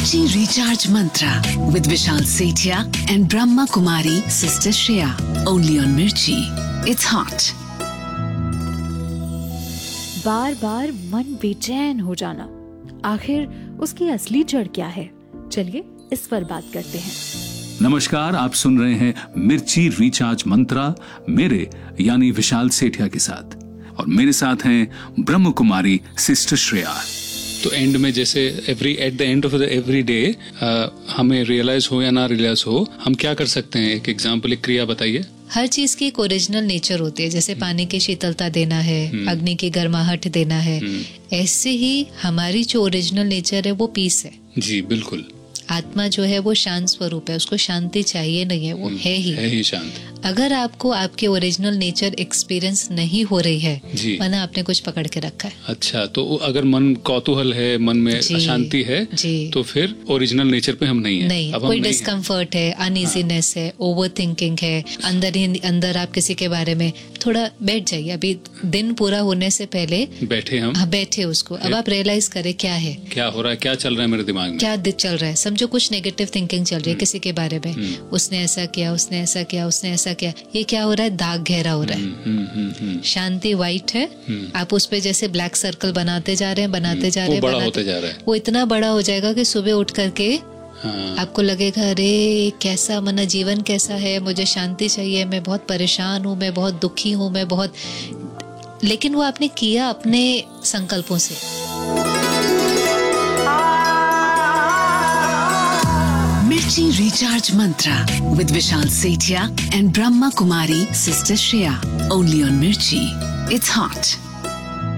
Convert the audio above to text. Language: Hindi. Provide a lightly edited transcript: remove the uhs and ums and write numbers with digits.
Mirchi Recharge Mantra with Vishal Sethia and Brahma Kumari Sister Shreya. Only on Mirchi. It's hot. बार बार मन बेचैन हो जाना, आखिर उसकी असली जड़ क्या है? चलिए इस पर बात करते हैं। नमस्कार, आप सुन रहे हैं मिर्ची रिचार्ज मंत्रा मेरे यानी विशाल सेठिया के साथ, और मेरे साथ हैं ब्रह्म कुमारी सिस्टर श्रेया। तो एंड में जैसे at the end of every day हमें रियलाइज हो या ना रियलाइज हो, हम क्या कर सकते हैं? एक एग्जांपल, एक क्रिया बताइए। हर चीज की एक ओरिजिनल नेचर होती है, जैसे पानी की शीतलता देना है, अग्नि की गर्माहट देना है, ऐसे ही हमारी जो ओरिजिनल नेचर है वो पीस है। जी बिल्कुल। आत्मा जो है वो शांत स्वरूप है, उसको शांति चाहिए नहीं है, वो है ही शांत। अगर आपको आपके ओरिजिनल नेचर एक्सपीरियंस नहीं हो रही है, वरना आपने कुछ पकड़ के रखा है। अच्छा, तो अगर मन कौतूहल है, मन में अशांति है, तो फिर ओरिजिनल नेचर पे हम नहीं है। नहीं, कोई डिस्कम्फर्ट है, अनइजीनेस है, ओवर थिंकिंग है, अंदर ही अंदर आप किसी के बारे में थोड़ा बैठ जाइए। अभी दिन पूरा होने से पहले बैठे हम, बैठे उसको, अब आप रियलाइज करें क्या है, क्या हो रहा है, क्या चल रहा है मेरे दिमाग में, क्या चल रहा है। समझो कुछ नेगेटिव थिंकिंग चल रही है किसी के बारे में, उसने ऐसा किया, उसने ऐसा किया, उसने ऐसा किया, ये क्या हो रहा है? दाग गहरा हो रहा है। शांति वाइट है, आप उस पे जैसे ब्लैक सर्कल बनाते जा रहे हैं, बनाते जा रहे हैं, बड़ा होते जा रहा है। वो इतना बड़ा हो जाएगा कि सुबह उठ करके आपको लगेगा, अरे कैसा मना जीवन कैसा है, मुझे शांति चाहिए, मैं बहुत परेशान हूँ, मैं बहुत दुखी हूँ, मैं बहुत। लेकिन वो आपने किया अपने संकल्पों से। Mirchi Recharge Mantra with Vishal Sethia and Brahma Kumari Sister Shreya. Only on Mirchi. It's hot.